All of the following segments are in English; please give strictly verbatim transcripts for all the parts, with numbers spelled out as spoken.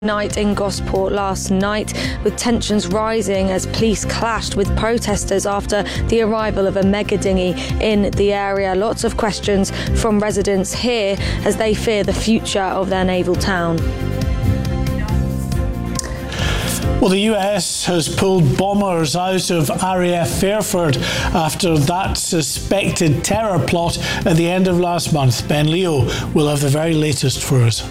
Night in Gosport last night, with tensions rising as police clashed with protesters after the arrival of a mega dinghy in the area. Lots of questions from residents here as they fear the future of their naval town. Well, the U S has pulled bombers out of R A F Fairford after that suspected terror plot at the end of last month. Ben Leo will have the very latest for us.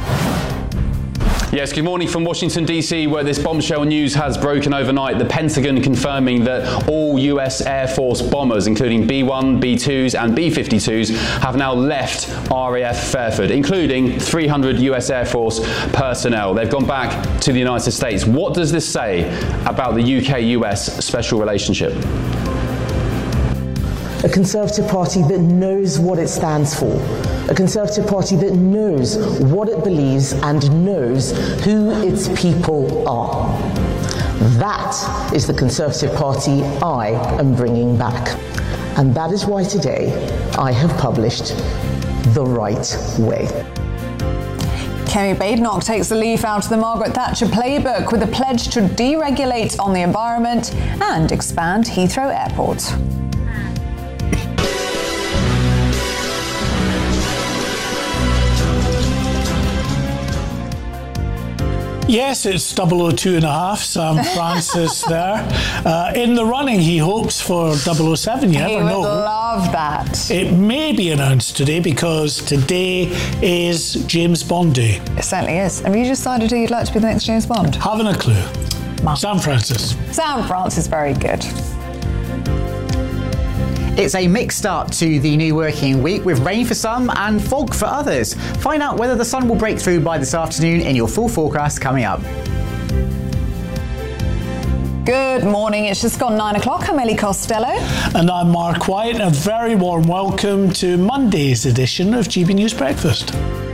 Yes, good morning from Washington, D C, where this bombshell news has broken overnight. The Pentagon confirming that all U S Air Force bombers, including B one, B twos and B fifty-twos, have now left R A F Fairford, including three hundred U S Air Force personnel. They've gone back to the United States. What does this say about the U K U S special relationship? A Conservative Party that knows what it stands for. A Conservative Party that knows what it believes and knows who its people are. That is the Conservative Party I am bringing back. And that is why today I have published The Right Way. Kemi Badenoch takes the leaf out of the Margaret Thatcher playbook with a pledge to deregulate on the environment and expand Heathrow Airport. Yes, it's double oh two and a half, Sam Francis there. Uh, in the running, he hopes for double oh seven, you he never know. He would love that. It may be announced today because today is James Bond Day. It certainly is. Have you decided who you'd like to be the next James Bond? Haven't a clue. Mom. Sam Francis. Sam Francis, very good. It's a mixed start to the new working week with rain for some and fog for others. Find out whether the sun will break through by this afternoon in your full forecast coming up. Good morning, it's just gone nine o'clock. I'm Ellie Costello. And I'm Mark White. A very warm welcome to Monday's edition of G B News Breakfast.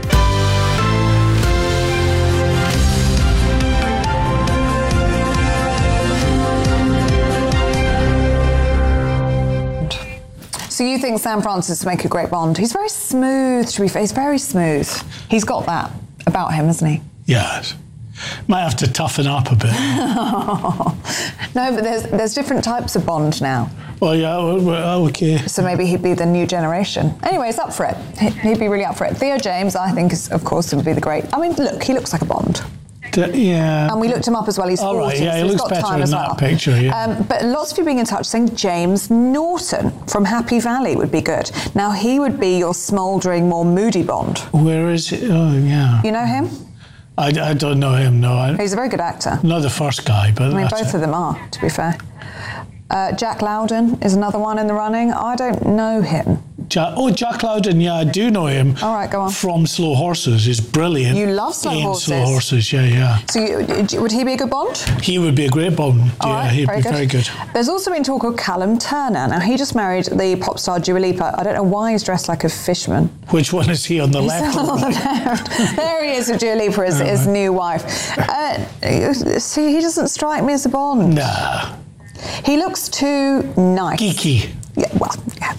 So you think Sam Francis would make a great Bond? He's very smooth, to be fair. He's very smooth. He's got that about him, hasn't he? Yes. Might have to toughen up a bit. No, but there's there's different types of Bond now. Well, yeah, well, okay. So maybe he'd be the new generation. Anyway, he's up for it. He'd be really up for it. Theo James, I think, is, of course, would be the great... I mean, look, he looks like a Bond. D- yeah. And we looked him up as well. He's All forty, right, yeah, so he he's looks got better time in as that well. picture, yeah. Um, but lots of you being in touch saying James Norton from Happy Valley would be good. Now, he would be your smouldering, more moody Bond. Where is it? Oh, yeah. You know him? I, I don't know him, no. I, He's a very good actor. Not the first guy, but I mean, that's both it. of them are, to be fair. Uh, Jack Loudon is another one in the running. I don't know him. Jack, oh, Jack Loudon, yeah, I do know him. All right, go on. From Slow Horses. He's brilliant. You love Slow in Horses. Slow Horses, yeah, yeah. So you, would he be a good Bond? He would be a great Bond. All yeah, right, he'd very be good. very good. There's also been talk of Callum Turner. Now, he just married the pop star Dua Lipa. I don't know why he's dressed like a fisherman. Which one is he, on the He's left or on the right? left. There he is with Dua Lipa, his, his new wife. Uh, see, he doesn't strike me as a Bond. Nah. He looks too nice. Geeky. Yeah, well, yeah.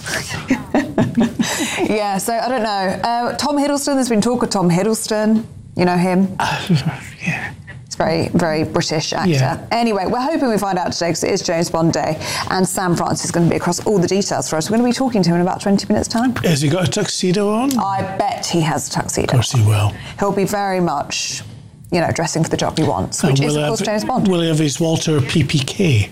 Yeah, so I don't know. Uh, Tom Hiddleston, there's been talk of Tom Hiddleston. You know him? Uh, yeah. He's very, very British actor. Yeah. Anyway, we're hoping we find out today because it is James Bond Day and Sam Francis is going to be across all the details for us. We're going to be talking to him in about twenty minutes' time. Has he got a tuxedo on? I bet he has a tuxedo. Of course he will. He'll be very much, you know, dressing for the job he wants, which And is, will of course, have- James Bond. Will he have his Walter P P K?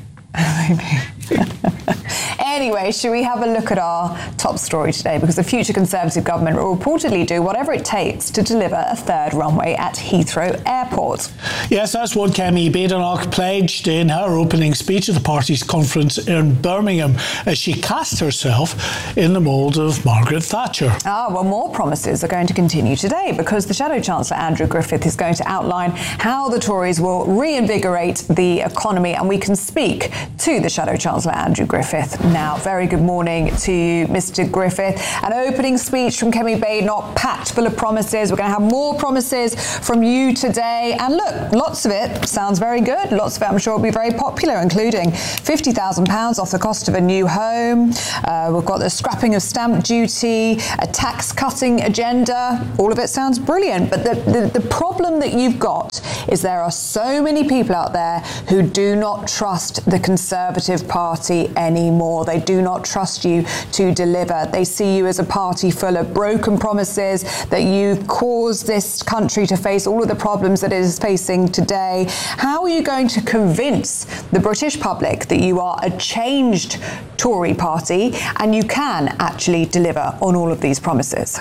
Anyway, should we have a look at our top story today? Because the future Conservative government will reportedly do whatever it takes to deliver a third runway at Heathrow Airport. Yes, that's what Kemi Badenoch pledged in her opening speech at the party's conference in Birmingham as she cast herself in the mould of Margaret Thatcher. Ah, well, more promises are going to continue today because the Shadow Chancellor Andrew Griffith is going to outline how the Tories will reinvigorate the economy, and we can speak to the Shadow Chancellor Andrew Griffith now. out. Very good morning to you, Mister Griffith. An opening speech from Kemi Badenoch, packed full of promises. We're going to have more promises from you today. And look, lots of it sounds very good. Lots of it, I'm sure, will be very popular, including fifty thousand pounds off the cost of a new home. Uh, we've got the scrapping of stamp duty, a tax-cutting agenda. All of it sounds brilliant. But the, the, the problem that you've got is there are so many people out there who do not trust the Conservative Party anymore. They do not trust you to deliver. They see you as a party full of broken promises, that you've caused this country to face all of the problems that it is facing today. How are you going to convince the British public that you are a changed Tory party and you can actually deliver on all of these promises?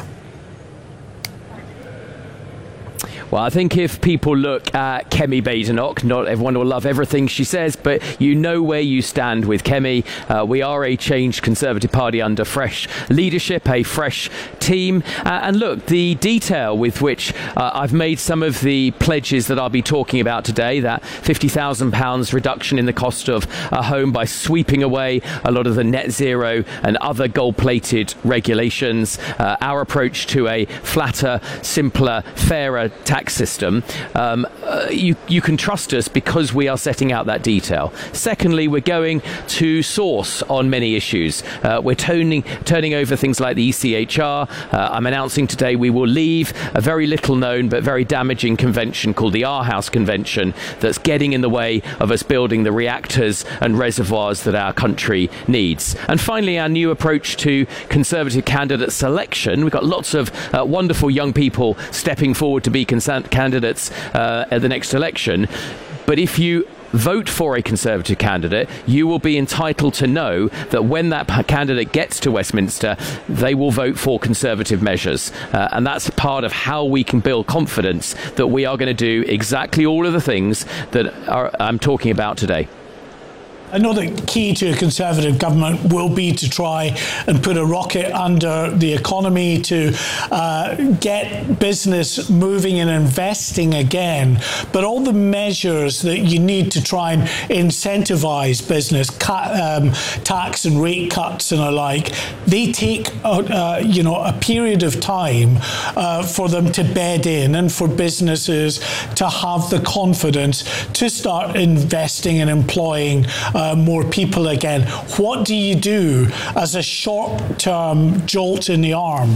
Well, I think if people look at Kemi Badenoch, not everyone will love everything she says, but you know where you stand with Kemi. Uh, we are a changed Conservative Party under fresh leadership, a fresh team. Uh, and look, the detail with which uh, I've made some of the pledges that I'll be talking about today, that fifty thousand pounds reduction in the cost of a home by sweeping away a lot of the net zero and other gold-plated regulations, uh, our approach to a flatter, simpler, fairer tax system, um, uh, you, you can trust us because we are setting out that detail. Secondly, we're going to source on many issues. Uh, we're turning, turning over things like the E C H R. Uh, I'm announcing today we will leave a very little known but very damaging convention called the Aarhus Convention that's getting in the way of us building the reactors and reservoirs that our country needs. And finally, our new approach to Conservative candidate selection. We've got lots of uh, wonderful young people stepping forward to be Conservative candidates uh, at the next election. But if you vote for a Conservative candidate, you will be entitled to know that when that candidate gets to Westminster, they will vote for Conservative measures. Uh, and that's part of how we can build confidence that we are going to do exactly all of the things that are, I'm talking about today. I know the key to a Conservative government will be to try and put a rocket under the economy, to uh, get business moving and investing again. But all the measures that you need to try and incentivise business, cut, um, tax and rate cuts and the like, they take a, uh, you know, a period of time uh, for them to bed in and for businesses to have the confidence to start investing and employing Uh, more people again. What do you do as a short-term jolt in the arm?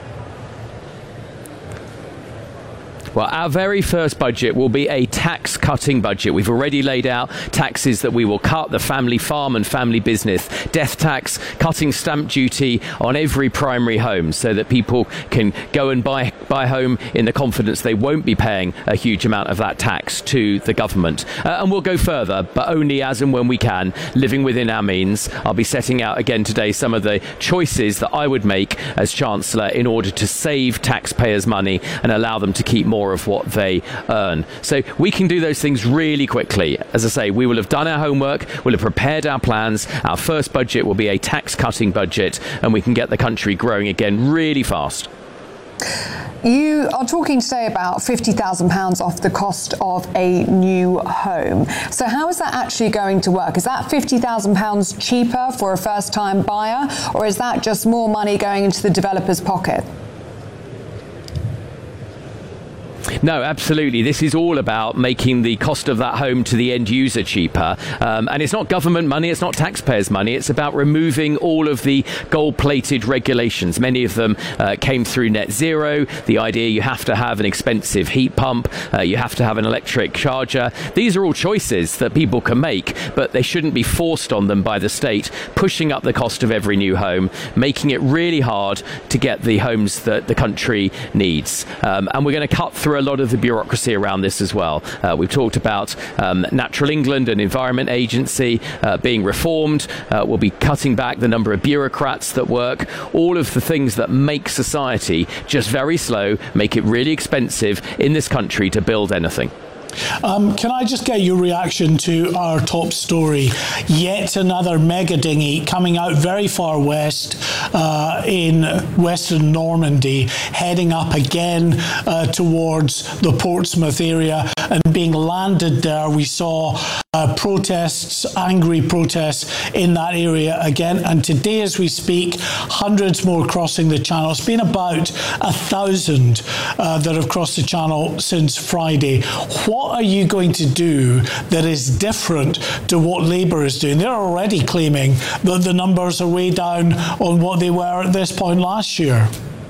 Well, our very first budget will be a tax-cutting budget. We've already laid out taxes that we will cut: the family farm and family business death tax, cutting stamp duty on every primary home so that people can go and buy buy a home in the confidence they won't be paying a huge amount of that tax to the government. Uh, and we'll go further, but only as and when we can, living within our means. I'll be setting out again today some of the choices that I would make as Chancellor in order to save taxpayers' money and allow them to keep more of what they earn. So we can do those things really quickly. As I say, we will have done our homework, we'll have prepared our plans. Our first budget will be a tax-cutting budget, and we can get the country growing again really fast. You are talking today about fifty thousand pounds off the cost of a new home. So how is that actually going to work? Is that fifty thousand pounds cheaper for a first-time buyer, or is that just more money going into the developer's pocket? No, absolutely. This is all about making the cost of that home to the end user cheaper. Um, and it's not government money, it's not taxpayers' money. It's about removing all of the gold-plated regulations. Many of them uh, came through net zero. The idea you have to have an expensive heat pump, uh, you have to have an electric charger. These are all choices that people can make, but they shouldn't be forced on them by the state, pushing up the cost of every new home, making it really hard to get the homes that the country needs. Um, and we're going to cut through a lot of the bureaucracy around this as well. Uh, we've talked about um, Natural England and Environment Agency uh, being reformed. Uh, we'll be cutting back the number of bureaucrats that work. All of the things that make society just very slow, make it really expensive in this country to build anything. Um, can I just get your reaction to our top story? Yet another mega dinghy coming out very far west uh, in western Normandy, heading up again uh, towards the Portsmouth area and being landed there. We saw uh, protests, angry protests in that area again. And today, as we speak, hundreds more crossing the channel. It's been about a thousand uh, that have crossed the channel since Friday. What are you going to do that is different to what Labour is doing? They're already claiming that the numbers are way down on what they were at this point last year.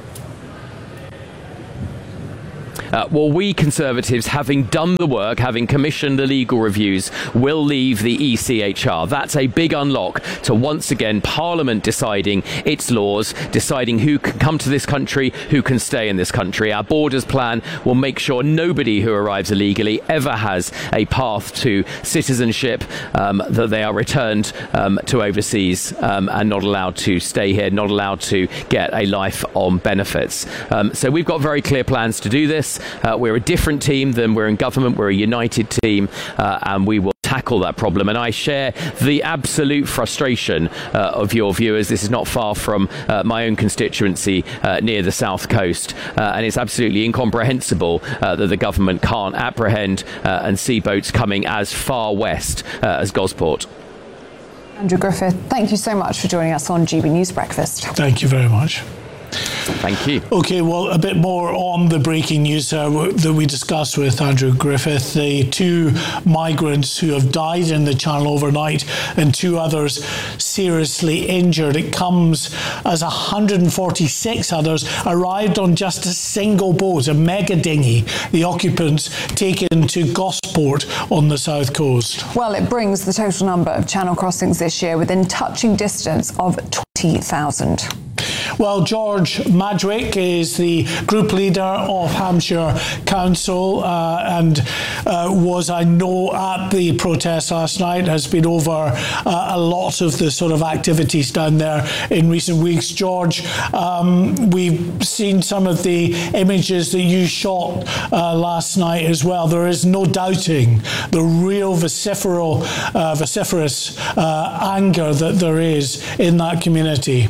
Uh, well, we Conservatives, having done the work, having commissioned the legal reviews, will leave the E C H R. That's a big unlock to once again Parliament deciding its laws, deciding who can come to this country, who can stay in this country. Our borders plan will make sure nobody who arrives illegally ever has a path to citizenship, um, that they are returned um, to overseas um, and not allowed to stay here, not allowed to get a life on benefits. Um, so we've got very clear plans to do this. Uh, we're a different team than we're in government. We're a united team, uh, and we will tackle that problem. And I share the absolute frustration uh, of your viewers. This is not far from uh, my own constituency uh, near the south coast, uh, and it's absolutely incomprehensible uh, that the government can't apprehend uh, and see boats coming as far west uh, as Gosport. Andrew Griffith, thank you so much for joining us on G B News Breakfast. Thank you very much. Thank you. OK, well, a bit more on the breaking news uh, that we discussed with Andrew Griffith. The two migrants who have died in the Channel overnight and two others seriously injured. It comes as one hundred forty-six others arrived on just a single boat, a mega dinghy, the occupants taken to Gosport on the south coast. Well, it brings the total number of Channel crossings this year within touching distance of twenty thousand. Well, George Madwick is the group leader of Hampshire Council uh, and uh, was, I know, at the protest last night, has been over uh, a lot of the sort of activities down there in recent weeks. George, um, we've seen some of the images that you shot uh, last night as well. There is no doubting the real vociferal, uh, vociferous uh, anger that there is in that community.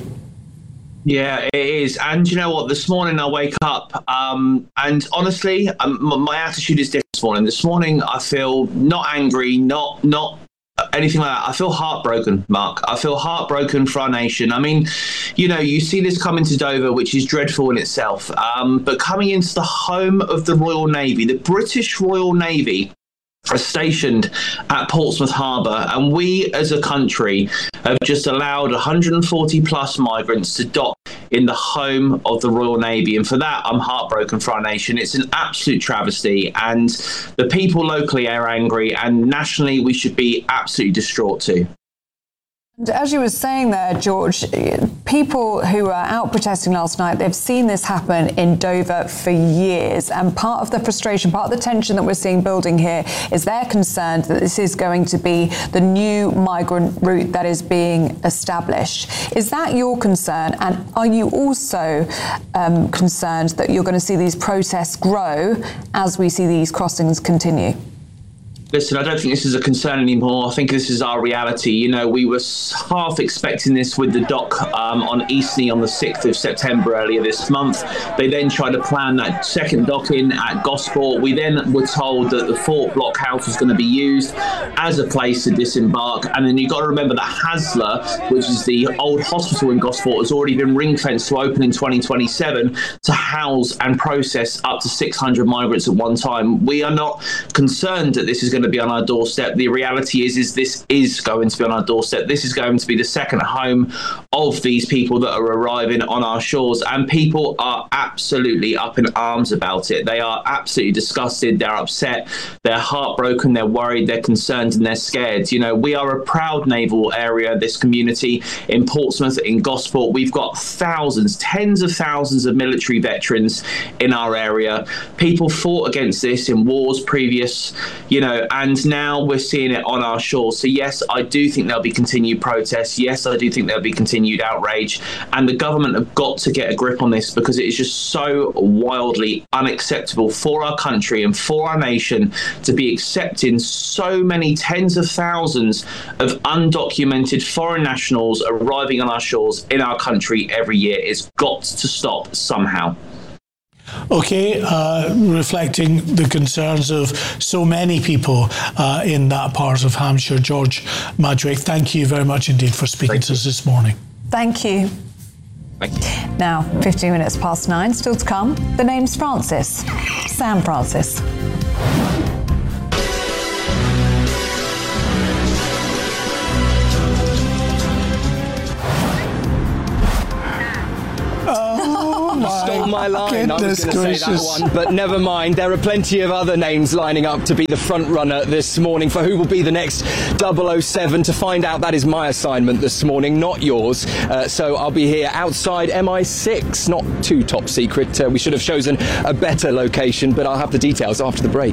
Yeah, it is. And you know what? This morning I wake up um, and honestly, um, my attitude is different this morning. This morning I feel not angry, not not anything like that. I feel heartbroken, Mark. I feel heartbroken for our nation. I mean, you know, you see this coming to Dover, which is dreadful in itself. Um, but coming into the home of the Royal Navy, the British Royal Navy, are stationed at Portsmouth Harbour, and we as a country have just allowed one hundred forty plus migrants to dock in the home of the Royal Navy, and for that I'm heartbroken for our nation. It's an absolute travesty, and the people locally are angry, and nationally we should be absolutely distraught too. As you were saying there, George, people who were out protesting last night, they've seen this happen in Dover for years. And part of the frustration, part of the tension that we're seeing building here is they're concerned that this is going to be the new migrant route that is being established. Is that your concern? And are you also um, concerned that you're going to see these protests grow as we see these crossings continue? Listen, I don't think this is a concern anymore. I think this is our reality. You know, we were half expecting this with the dock um, on Eastney on the sixth of September earlier this month. They then tried to plan that second dock in at Gosport. We then were told that the Fort Blockhouse was going to be used as a place to disembark. And then you've got to remember that Haslar, which is the old hospital in Gosport, has already been ring-fenced to open in twenty twenty-seven to house and process up to six hundred migrants at one time. We are not concerned that this is going to be on our doorstep. The reality is, is this is going to be on our doorstep. This is going to be the second home of these people that are arriving on our shores, and people are absolutely up in arms about it. They are absolutely disgusted. They're upset. They're heartbroken. They're worried. They're concerned, and they're scared. You know, we are a proud naval area, this community in Portsmouth, in Gosport. We've got thousands, tens of thousands of military veterans in our area. People fought against this in wars previous, you know, and now we're seeing it on our shores. So yes, I do think there'll be continued protests. Yes, I do think there'll be continued outrage. And the government have got to get a grip on this, because it is just so wildly unacceptable for our country and for our nation to be accepting so many tens of thousands of undocumented foreign nationals arriving on our shores in our country every year. It's got to stop somehow. Okay, uh, reflecting the concerns of so many people uh, in that part of Hampshire. George Madwick, thank you very much indeed for speaking thank to you. us this morning. Thank you. Thank you. Now, fifteen minutes past nine, still to come. The name's Francis. Sam Francis. Stole my line. I was going to say that one, but never mind. There are plenty of other names lining up to be the front runner this morning for who will be the next double oh seven. To find out, that is my assignment this morning, not yours. Uh, so I'll be here outside M I six, not too top secret. Uh, we should have chosen a better location, but I'll have the details after the break.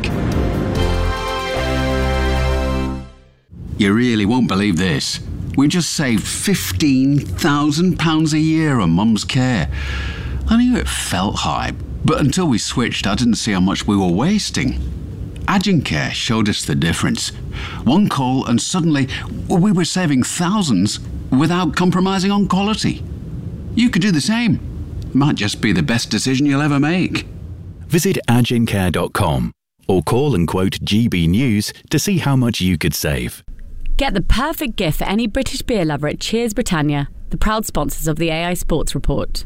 You really won't believe this. We just saved fifteen thousand pounds a year on Mum's care. I knew it felt high, but until we switched, I didn't see how much we were wasting. Agencare showed us the difference. One call and suddenly we were saving thousands without compromising on quality. You could do the same. Might just be the best decision you'll ever make. Visit agencare dot com or call and quote G B News to see how much you could save. Get the perfect gift for any British beer lover at Cheers Britannia, the proud sponsors of the A I Sports Report.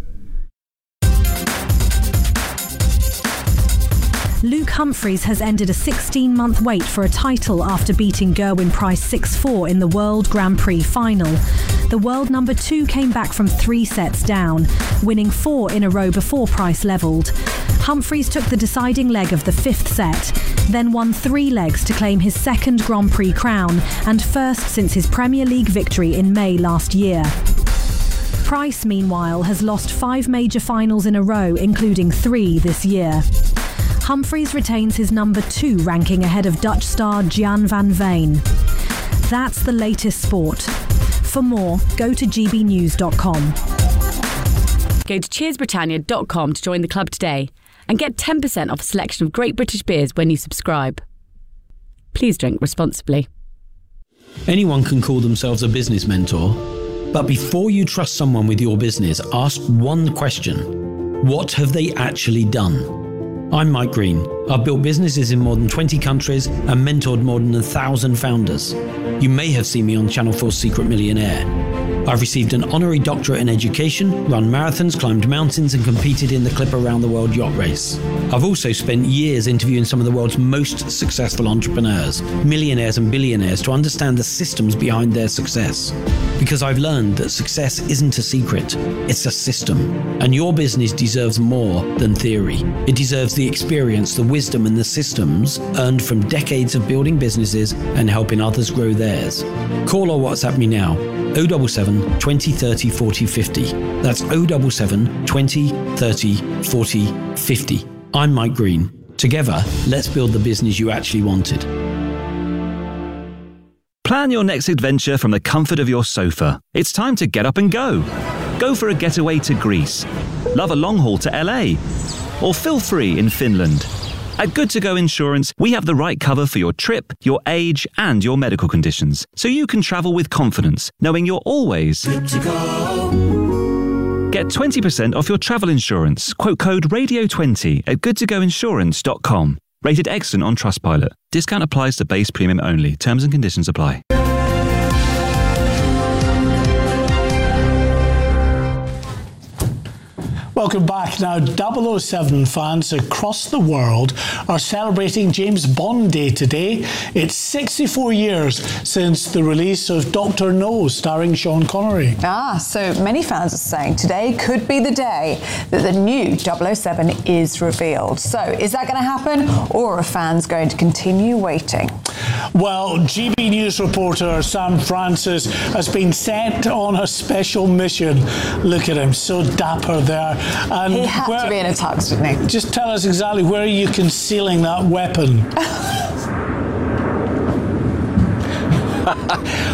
Luke Humphries has ended a sixteen-month wait for a title after beating Gerwyn Price six four in the World Grand Prix final. The world number two came back from three sets down, winning four in a row before Price levelled. Humphries took the deciding leg of the fifth set, then won three legs to claim his second Grand Prix crown and first since his Premier League victory in May last year. Price, meanwhile, has lost five major finals in a row, including three this year. Humphries retains his number two ranking ahead of Dutch star Gian van Veen. That's the latest sport. For more, go to g b news dot com. Go to cheers britannia dot com to join the club today and get ten percent off a selection of great British beers when you subscribe. Please drink responsibly. Anyone can call themselves a business mentor, but before you trust someone with your business, ask one question. What have they actually done? I'm Mike Green. I've built businesses in more than twenty countries and mentored more than a thousand founders. You may have seen me on Channel four's Secret Millionaire. I've received an honorary doctorate in education, run marathons, climbed mountains and competed in the Clipper Round the World yacht race. I've also spent years interviewing some of the world's most successful entrepreneurs, millionaires and billionaires, to understand the systems behind their success. Because I've learned that success isn't a secret, it's a system. And your business deserves more than theory. It deserves the experience, the wisdom and the systems earned from decades of building businesses and helping others grow theirs. Call or WhatsApp me now. oh seven seven, twenty, thirty, forty, fifty. That's oh seven seven, twenty, thirty, forty, fifty. I'm Mike Green. Together, let's build the business you actually wanted. Plan your next adventure from the comfort of your sofa. It's time to get up and go. Go for a getaway to Greece. Love a long haul to L A. Or feel free in Finland. At Good To Go Insurance, we have the right cover for your trip, your age, and your medical conditions, so you can travel with confidence, knowing you're always good to go. Get twenty percent off your travel insurance. Quote code radio twenty at good to go insurance dot com. Rated excellent on Trustpilot. Discount applies to base premium only. Terms and conditions apply. Welcome back. Now, double oh seven fans across the world are celebrating James Bond Day today. It's sixty-four years since the release of Doctor No, starring Sean Connery. Ah, so many fans are saying today could be the day that the new double oh seven is revealed. So, is that going to happen, or are fans going to continue waiting? Well, G B News reporter Sam Francis has been sent on a special mission. Look at him, so dapper there. And he had where, to be in a tux, didn't he? Just tell us exactly, where are you concealing that weapon?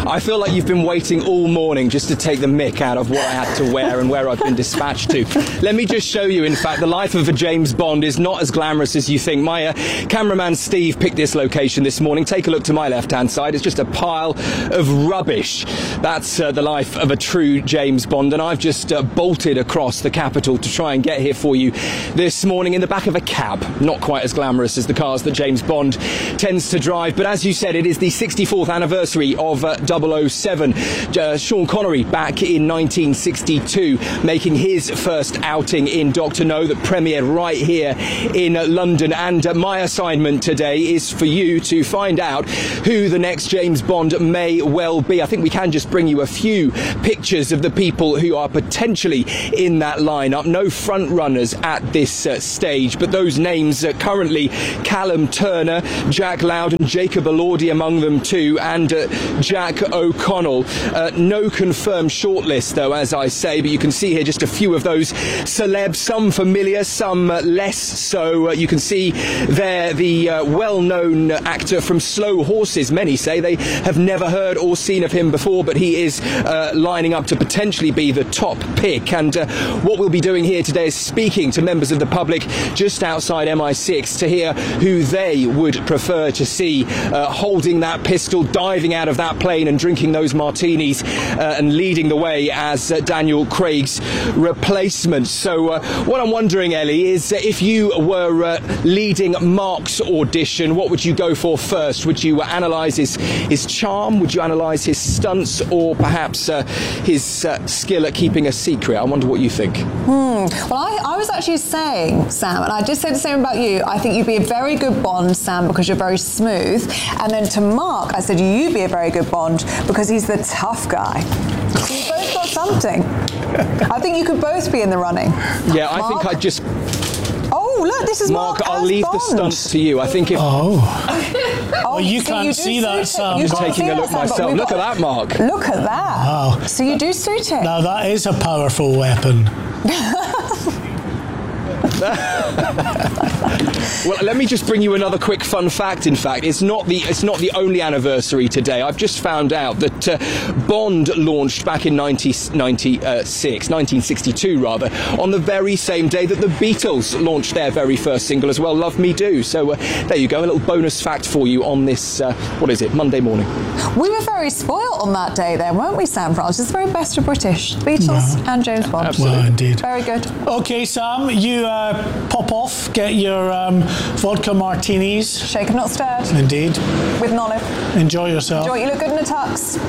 I feel like you've been waiting all morning just to take the mick out of what I had to wear and where I've been dispatched to. Let me just show you, in fact, the life of a James Bond is not as glamorous as you think. My uh, cameraman Steve picked this location this morning. Take a look to my left-hand side. It's just a pile of rubbish. That's uh, the life of a true James Bond, and I've just uh, bolted across the capital to try and get here for you this morning in the back of a cab. Not quite as glamorous as the cars that James Bond tends to drive, but as you said, it is the sixty-fourth anniversary of uh, double oh seven. Uh, Sean Connery back in nineteen sixty-two making his first outing in Doctor No that premiered right here in uh, London, and uh, my assignment today is for you to find out who the next James Bond may well be. I think we can just bring you a few pictures of the people who are potentially in that lineup. No front runners at this uh, stage, but those names uh, currently: Callum Turner, Jack Loud and Jacob Elordi among them too, and uh, Jack O'Connell. Uh, no confirmed shortlist though, as I say, but you can see here just a few of those celebs, some familiar, some uh, less so. Uh, you can see there the uh, well-known actor from Slow Horses. Many say they have never heard or seen of him before, but he is uh, lining up to potentially be the top pick. And uh, what we'll be doing here today is speaking to members of the public just outside M I six to hear who they would prefer to see uh, holding that pistol, diving out of that plane and drinking those martinis uh, and leading the way as uh, Daniel Craig's replacement. So uh, what I'm wondering, Ellie, is uh, if you were uh, leading Mark's audition, what would you go for first? Would you uh, analyse his, his charm? Would you analyse his stunts, or perhaps uh, his uh, skill at keeping a secret? I wonder what you think. Hmm. Well, I, I was actually saying, Sam, and I did say the same about you, I think you'd be a very good Bond, Sam, because you're very smooth. And then to Mark, I said you'd be a very good Bond because he's the tough guy. So you both got something. I think you could both be in the running. Yeah, I Mark? think I'd just... Oh, look, this is Mark, Mark I'll as leave Bond. the stunts to you. I think if... Oh. Oh, well, you so can't you see that, Sam. I'm just taking a look that, Sam, myself. Look got... at that, Mark. Look at that. Wow. So you do suit it. Now that is a powerful weapon. Well, let me just bring you another quick fun fact. In fact, it's not the it's not the only anniversary today. I've just found out that uh, Bond launched back in nineteen ninety-six, nineteen sixty-two rather, on the very same day that the Beatles launched their very first single as well, Love Me Do. So uh, there you go, a little bonus fact for you on this, uh, what is it, Monday morning. We were very spoilt on that day then, weren't we, Sam Francis? It's the very best of British. Beatles No. and James Bond. Absolutely. Well, indeed. Very good. Okay, Sam, you uh, pop off, get your um, vodka martinis. Shaken, not stirred. Indeed. With an olive. Enjoy yourself. Enjoy. You look good in a tux.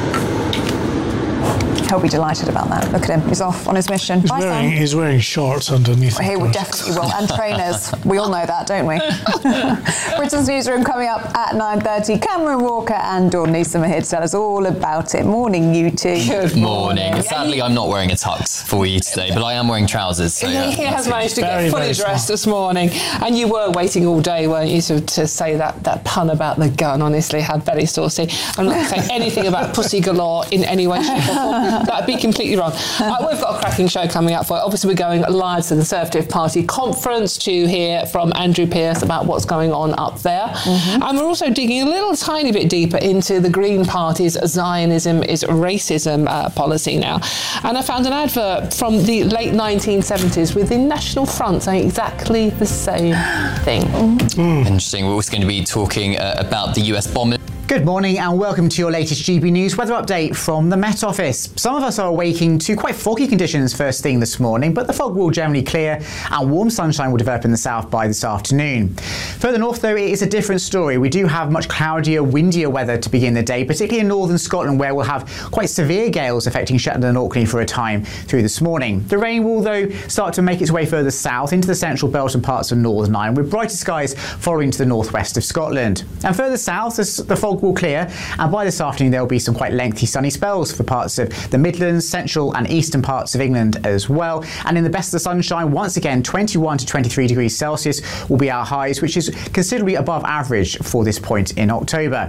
He'll be delighted about that. Look at him. He's off on his mission. He's, Bye, wearing, Sam. he's wearing shorts underneath. He will definitely will. And trainers. We all know that, don't we? Britain's Newsroom coming up at nine thirty. Cameron Walker and Dawn Neeson are here to tell us all about it. Morning, you two. Good morning. morning. Sadly, I'm not wearing a tux for you today, but I am wearing trousers. So yeah, he has managed to very, get fully dressed this morning. And you were waiting all day, weren't you, to, to say that, that pun about the gun. Honestly, had very saucy. I'm not saying anything about pussy galore in any way, shape or form. That'd be completely wrong. Uh, we've got a cracking show coming up for you. Obviously, we're going live to the Conservative Party conference to hear from Andrew Pearce about what's going on up there. Mm-hmm. And we're also digging a little tiny bit deeper into the Green Party's Zionism is racism uh, policy now. And I found an advert from the late nineteen seventies with the National Front saying exactly the same thing. Mm. Interesting. We're also going to be talking uh, about the U S bombing. Good morning and welcome to your latest G B News weather update from the Met Office. Some of us are awaking to quite foggy conditions first thing this morning, but the fog will generally clear and warm sunshine will develop in the south by this afternoon. Further north though, it is a different story. We do have much cloudier, windier weather to begin the day, particularly in northern Scotland where we'll have quite severe gales affecting Shetland and Orkney for a time through this morning. The rain will though start to make its way further south into the central belt and parts of Northern Ireland, with brighter skies following to the northwest of Scotland. And further south, the fog will clear, and by this afternoon there will be some quite lengthy sunny spells for parts of the Midlands, central and eastern parts of England as well. And in the best of the sunshine, once again twenty-one to twenty-three degrees Celsius will be our highs, which is considerably above average for this point in October.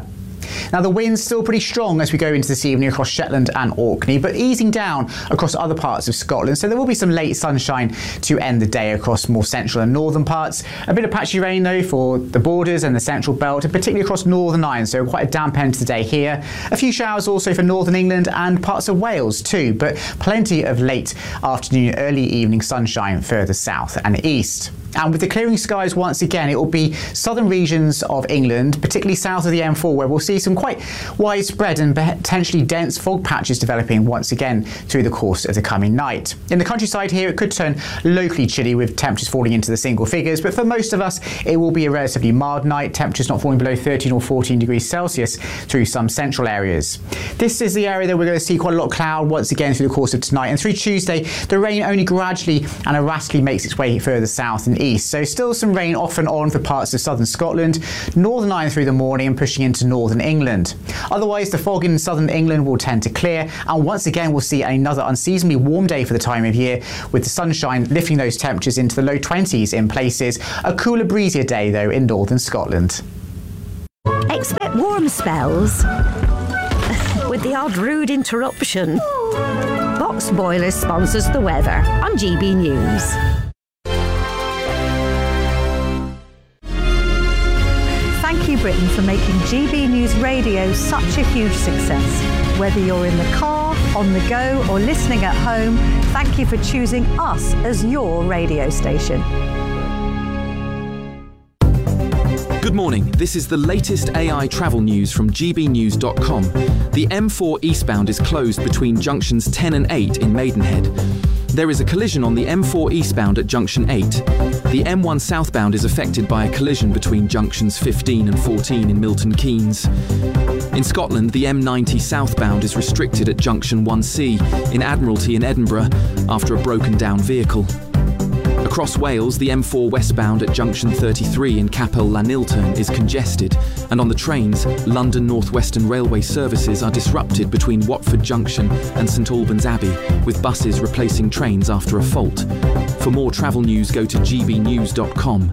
Now, the wind's still pretty strong as we go into this evening across Shetland and Orkney, but easing down across other parts of Scotland. So there will be some late sunshine to end the day across more central and northern parts. A bit of patchy rain, though, for the borders and the central belt, and particularly across Northern Ireland. So quite a damp end to the day here. A few showers also for northern England and parts of Wales too, but plenty of late afternoon, early evening sunshine further south and east. And with the clearing skies once again, it will be southern regions of England, particularly south of the M four, where we'll see some quite widespread and potentially dense fog patches developing once again through the course of the coming night. In the countryside here, it could turn locally chilly with temperatures falling into the single figures, but for most of us, it will be a relatively mild night, temperatures not falling below thirteen or fourteen degrees Celsius through some central areas. This is the area that we're going to see quite a lot of cloud once again through the course of tonight, and through Tuesday, the rain only gradually and erratically makes its way further south and east. So still some rain off and on for parts of southern Scotland, Northern Ireland through the morning and pushing into northern England. Otherwise, the fog in southern England will tend to clear, and once again we'll see another unseasonably warm day for the time of year, with the sunshine lifting those temperatures into the low twenties in places. A cooler, breezier day though in northern Scotland. Expect warm spells with the odd rude interruption. Box Boilers sponsors the weather on G B News. Thank you, Britain, for making G B News Radio such a huge success. Whether you're in the car, on the go, or listening at home, thank you for choosing us as your radio station. Good morning. This is the latest A I travel news from G B news dot com. The M four eastbound is closed between junctions ten and eight in Maidenhead. There is a collision on the M four eastbound at junction eight. The M one southbound is affected by a collision between junctions fifteen and fourteen in Milton Keynes. In Scotland, the M ninety southbound is restricted at junction one C in Admiralty in Edinburgh after a broken down vehicle. Across Wales, the M four westbound at junction thirty-three in Capel Llanilturn is congested, and on the trains, London North Western Railway services are disrupted between Watford Junction and St Albans Abbey, with buses replacing trains after a fault. For more travel news, go to G B news dot com.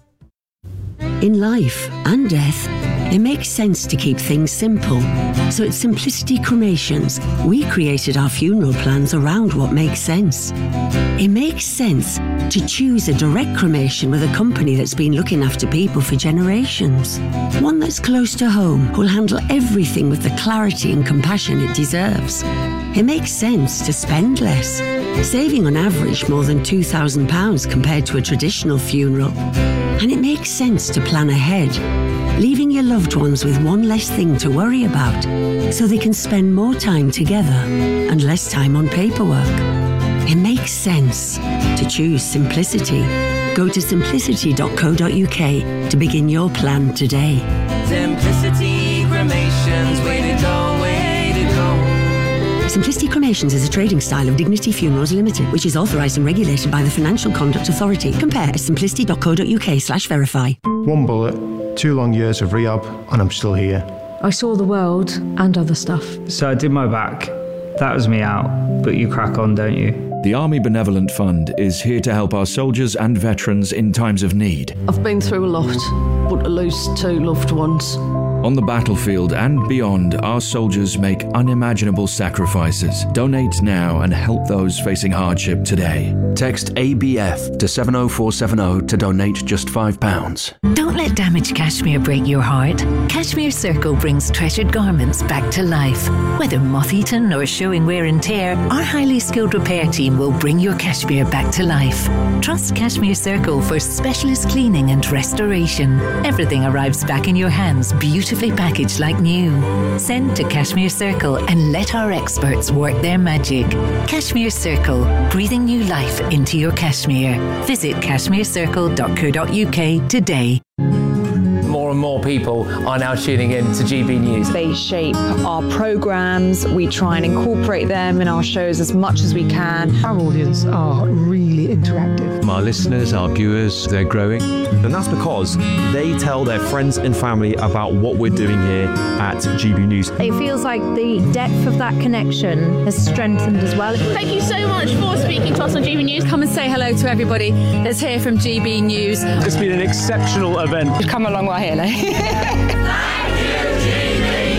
In life and death, it makes sense to keep things simple. So at Simplicity Cremations, we created our funeral plans around what makes sense. It makes sense to choose a direct cremation with a company that's been looking after people for generations. One that's close to home, who'll handle everything with the clarity and compassion it deserves. It makes sense to spend less, saving on average more than two thousand pounds compared to a traditional funeral. And it makes sense to plan ahead, leaving your loved ones with one less thing to worry about, so they can spend more time together and less time on paperwork. It makes sense to choose simplicity. Go to simplicity dot co dot U K to begin your plan today. Simplicity Cremations, way to go, way to go. Simplicity Cremations is a trading style of Dignity Funerals Limited, which is authorised and regulated by the Financial Conduct Authority. Compare at simplicity dot co dot U K slash verify. One bullet, two long years of rehab, and I'm still here. I saw the world and other stuff. So I did my back. That was me out, but you crack on, don't you? The Army Benevolent Fund is here to help our soldiers and veterans in times of need. I've been through a lot, but to lose two loved ones. On the battlefield and beyond, our soldiers make unimaginable sacrifices. Donate now and help those facing hardship today. Text A B F to seven oh four seven oh to donate just five pounds. Don't let damaged cashmere break your heart. Cashmere Circle brings treasured garments back to life. Whether moth-eaten or showing wear and tear, our highly skilled repair team will bring your cashmere back to life. Trust Cashmere Circle for specialist cleaning and restoration. Everything arrives back in your hands, beautifully packaged like new. Send to Cashmere Circle and let our experts work their magic. Cashmere Circle, breathing new life into your cashmere. Visit cashmere circle dot co dot U K today. More and more people are now tuning in to G B News. They shape our programmes. We try and incorporate them in our shows as much as we can. Our audience are really interactive. Our listeners, our viewers, they're growing. And that's because they tell their friends and family about what we're doing here at G B News. It feels like the depth of that connection has strengthened as well. Thank you so much for speaking to us on G B News. Come and say hello to everybody that's here from G B News. It's been an exceptional event. We've come a long way here, now. Thank you, G B.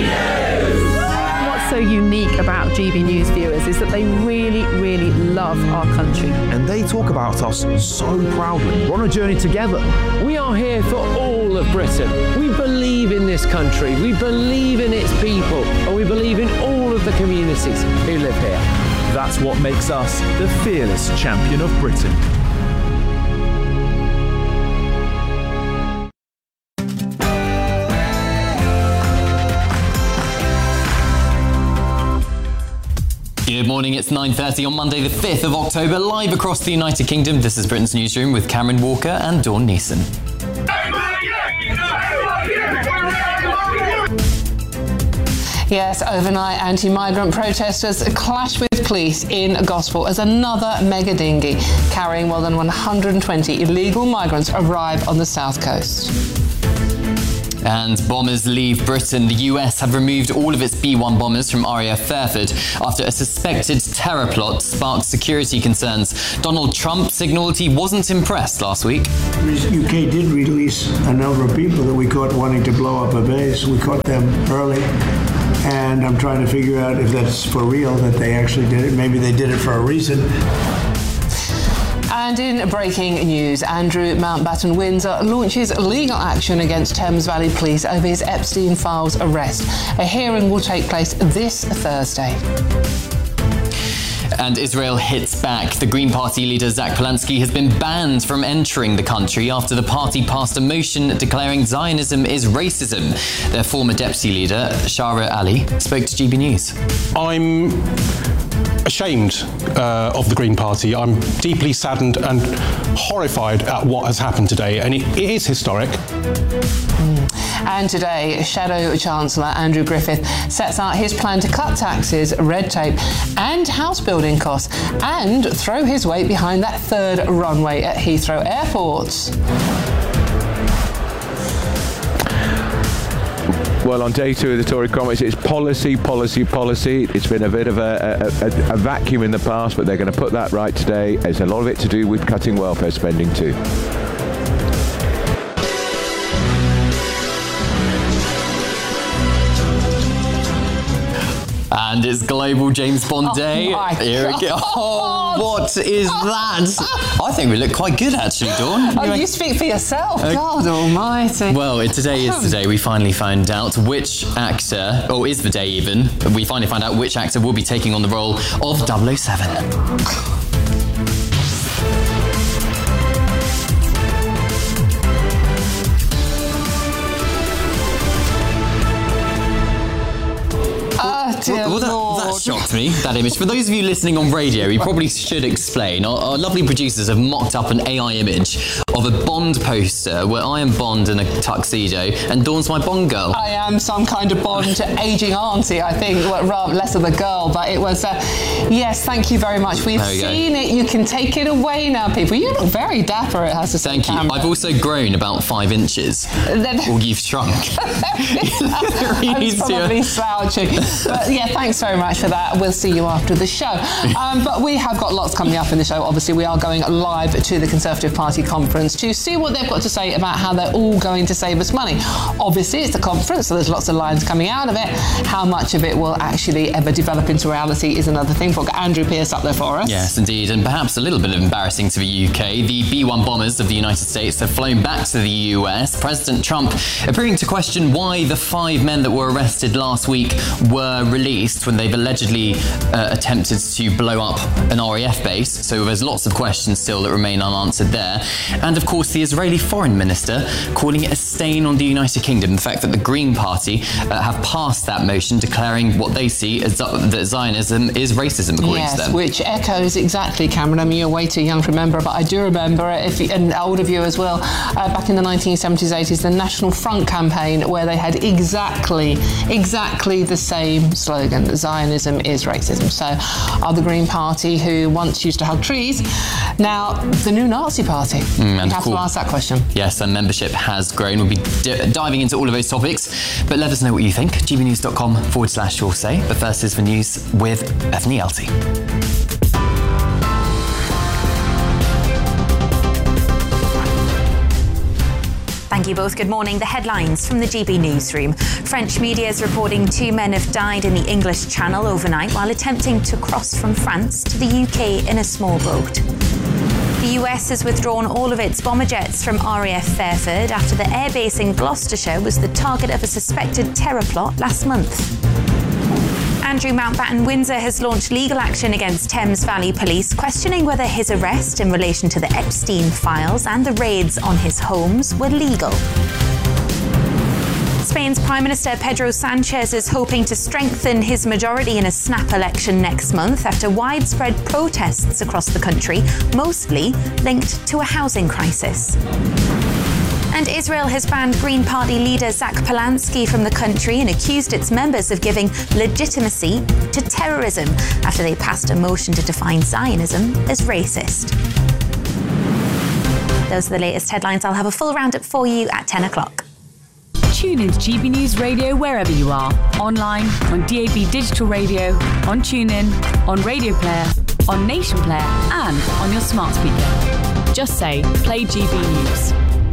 G B News viewers is that they really, really love our country. And they talk about us so proudly. We're on a journey together. We are here for all of Britain. We believe in this country, we believe in its people, and we believe in all of the communities who live here. That's what makes us the fearless champion of Britain. Good morning, it's nine thirty on Monday the fifth of October, live across the United Kingdom. This is Britain's Newsroom with Cameron Walker and Dawn Neeson. Yes, overnight anti-migrant protesters clashed with police in Gosport as another mega dinghy carrying more than one hundred twenty illegal migrants arrive on the south coast. And bombers leave Britain. The U S have removed all of its B one bombers from R A F Fairford after a suspected terror plot sparked security concerns. Donald Trump signalled he wasn't impressed last week. The U K did release a number of people that we caught wanting to blow up a base. We caught them early. And I'm trying to figure out if that's for real, that they actually did it. Maybe they did it for a reason. And in breaking news, Andrew Mountbatten Windsor launches legal action against Thames Valley Police over his Epstein Files arrest. A hearing will take place this Thursday. And Israel hits back. The Green Party leader Zach Polanski has been banned from entering the country after the party passed a motion declaring Zionism is racism. Their former deputy leader, Shara Ali, spoke to G B News. I'm ashamed uh, of the Green Party. I'm deeply saddened and horrified at what has happened today, and it, it is historic. Mm. And today, Shadow Chancellor Andrew Griffith sets out his plan to cut taxes, red tape and house building costs and throw his weight behind that third runway at Heathrow Airport. Well, on day two of the Tory Congress, it's policy, policy, policy. It's been a bit of a, a, a vacuum in the past, but they're going to put that right today. There's a lot of it to do with cutting welfare spending too. And it's Global James Bond oh Day. Here we go. Oh, what is that? I think we look quite good, actually, Dawn. Oh, you, you speak for yourself. Uh, God almighty. Well, it, today is the day we finally found out which actor, or is the day even, we finally found out which actor will be taking on the role of double oh seven. Well, well that, that shocked me, that image. For those of you listening on radio, we probably should explain. Our, our lovely producers have mocked up an A I image of a Bond poster where I am Bond in a tuxedo and Dawn's my Bond girl. I am some kind of Bond ageing auntie, I think, well, rather less of a girl, but it was, uh, yes, thank you very much. We've seen go. it. You can take it away now, people. You look very dapper, it has to say. Thank you. Camera. I've also grown about five inches. Or you've shrunk. I'm probably slouching. But yeah, thanks very much for that. We'll see you after the show. Um, but we have got lots coming up in the show. Obviously, we are going live to the Conservative Party conference to see what they've got to say about how they're all going to save us money. Obviously, it's a conference, so there's lots of lines coming out of it. How much of it will actually ever develop into reality is another thing. We've got Andrew Pierce up there for us. Yes, indeed, and perhaps a little bit embarrassing to the U K. The B one bombers of the United States have flown back to the U S. President Trump appearing to question why the five men that were arrested last week were released when they've allegedly uh, attempted to blow up an R A F base. So there's lots of questions still that remain unanswered there. And of course, the Israeli foreign minister calling it a stain on the United Kingdom, the fact that the Green Party uh, have passed that motion declaring what they see as that Zionism is racism, according yes, to them. Which echoes exactly, Cameron. I mean, you're way too young to remember, but I do remember, if and older viewers will, uh, back in the nineteen seventies, eighties, the National Front campaign, where they had exactly, exactly the same slogan: Zionism is racism. So, are the Green Party, who once used to hug trees, now the new Nazi party? Mm, you have cool. to ask that question. Yes, and membership has grown. We'll be d- diving into all of those topics, but let us know what you think. gbnews.com forward slash your say. But first is the news with Bethany Elsie. Thank you both. Good morning. The headlines from the G B Newsroom. French media is reporting two men have died in the English Channel overnight while attempting to cross from France to the U K in a small boat. The U S has withdrawn all of its bomber jets from R A F Fairford after the airbase in Gloucestershire was the target of a suspected terror plot last month. Andrew Mountbatten Windsor has launched legal action against Thames Valley Police, questioning whether his arrest in relation to the Epstein files and the raids on his homes were legal. Spain's Prime Minister Pedro Sanchez is hoping to strengthen his majority in a snap election next month after widespread protests across the country, mostly linked to a housing crisis. And Israel has banned Green Party leader Zach Polanski from the country and accused its members of giving legitimacy to terrorism after they passed a motion to define Zionism as racist. Those are the latest headlines. I'll have a full roundup for you at ten o'clock. Tune in to G B News Radio wherever you are. Online, on D A B Digital Radio, on TuneIn, on Radio Player, on Nation Player and on your smart speaker. Just say, play G B News.